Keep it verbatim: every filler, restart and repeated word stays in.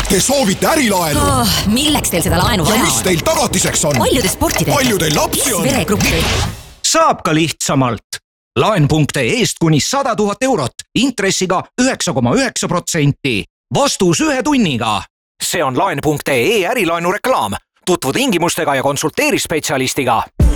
Te soovite ärilaenu? Oh, milleks teil seda laenu vaja ja on? mis teil tagatiseks on? Paljude sportidega. Palju teil lapsi on? Veregruppi. Saab ka lihtsamalt. Laen.ee eest kuni sada tuhat eurot, intressiga üheksa koma üheksa protsenti. Vastus ühe tunniga. See on Laen.ee ärilaenu reklaam. Tutvu tingimustega ja konsulteeri spetsialistiga.